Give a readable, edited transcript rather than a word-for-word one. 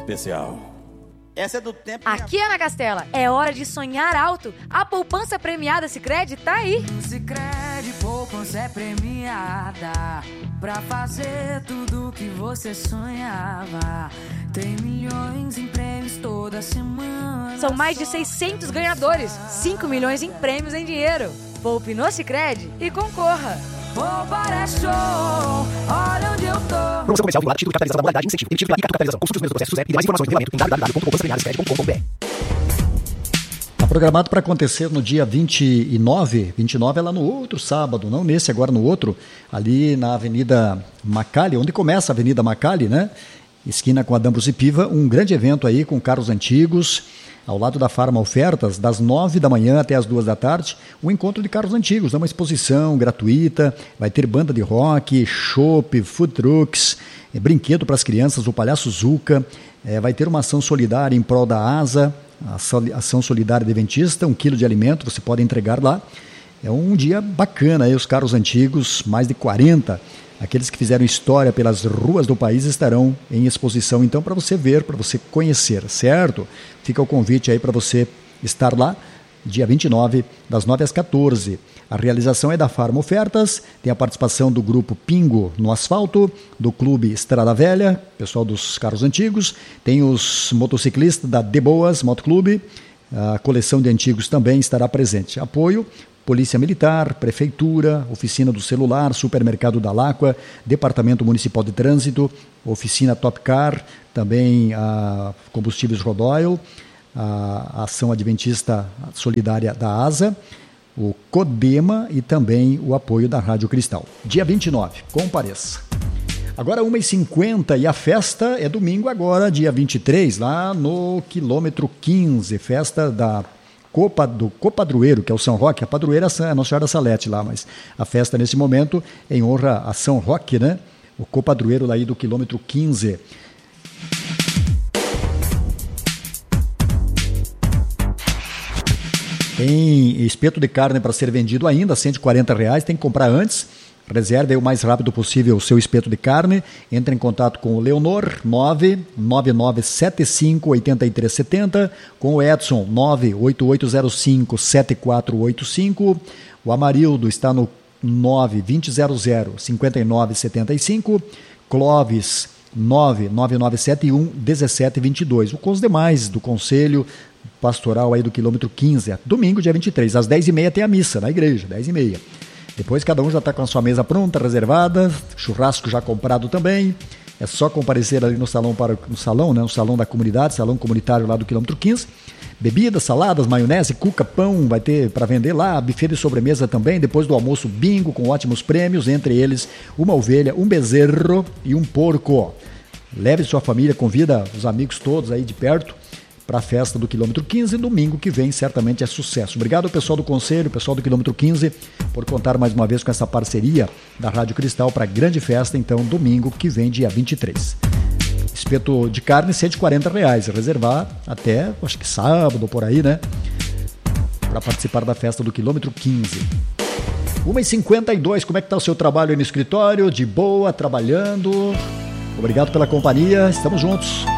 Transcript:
especial. Essa é do tempo... Aqui, Ana Castela, é hora de sonhar alto. A poupança premiada Sicredi tá aí. Sicredi, poupança é premiada pra fazer tudo que você sonhava. Tem milhões em prêmios toda semana. São mais de 600 ganhadores, 5 milhões em prêmios em dinheiro. Poupe no Sicredi e concorra. Poupar é show, olha onde eu tô. Promoção comercial vinculada, título de capitalização da modalidade incentivo. Emitido pela Capitalização. Consulte os primeiros processos e mais informações no regulamento em www.poupançapremiadasicredi.com.br. Está programado para acontecer no dia 29 é lá no outro sábado, não nesse, agora no outro, ali na Avenida Macalli, onde começa a Avenida Macalli, né? Esquina com Adambros e Piva, um grande evento aí com carros antigos, ao lado da Farma Ofertas, das 9 da manhã até as 2 da tarde, um encontro de carros antigos, uma exposição gratuita, vai ter banda de rock, chopp, food trucks, brinquedo para as crianças, o Palhaço Zuca, vai ter uma ação solidária em prol da ASA, a Ação Solidária Adventista, 1 quilo de alimento, você pode entregar lá. É um dia bacana aí, os carros antigos, mais de 40, aqueles que fizeram história pelas ruas do país estarão em exposição, então, para você ver, para você conhecer, certo? Fica o convite aí para você estar lá, dia 29, das 9 às 14. A realização é da Farma Ofertas, tem a participação do grupo Pingo no Asfalto, do Clube Estrada Velha, pessoal dos carros antigos, tem os motociclistas da De Boas Motoclube, a coleção de antigos também estará presente. Apoio Polícia Militar, Prefeitura, Oficina do Celular, Supermercado da Láqua, Departamento Municipal de Trânsito, Oficina Top Car, também a Combustíveis Rodoil, a Ação Adventista Solidária da ASA, o CODEMA e também o apoio da Rádio Cristal. Dia 29, compareça. Agora 1h50 e a festa é domingo agora, dia 23, lá no quilômetro 15, festa da do Copadroeiro, que é o São Roque. A padroeira é a Nossa Senhora da Salete lá, mas a festa nesse momento em honra a São Roque, né? O Copadroeiro lá aí do quilômetro 15. Tem espeto de carne para ser vendido ainda, R$ 140, tem que comprar antes. Reserve aí o mais rápido possível o seu espeto de carne. Entre em contato com o Leonor, 999758370, com o Edson, 988057485. O Amarildo está no 920005975. Clóvis, 999711722. Com os demais do Conselho Pastoral aí do quilômetro 15. Domingo, dia 23, às 10h30 tem a missa na igreja, 10h30. Depois cada um já está com a sua mesa pronta, reservada, churrasco já comprado também. É só comparecer ali no salão no salão da comunidade, salão comunitário lá do quilômetro 15. Bebidas, saladas, maionese, cuca, pão, vai ter para vender lá, buffet de sobremesa também. Depois do almoço, bingo com ótimos prêmios, entre eles uma ovelha, um bezerro e um porco. Leve sua família, convida os amigos todos aí de perto para a festa do quilômetro 15, domingo que vem certamente é sucesso. Obrigado ao pessoal do Conselho, pessoal do quilômetro 15, por contar mais uma vez com essa parceria da Rádio Cristal para a grande festa, então, domingo que vem, dia 23. Espeto de carne, R$ 140, reservar até, acho que sábado, por aí, né? Para participar da festa do quilômetro 15. 1h52, como é que está o seu trabalho aí no escritório? De boa, trabalhando? Obrigado pela companhia, estamos juntos.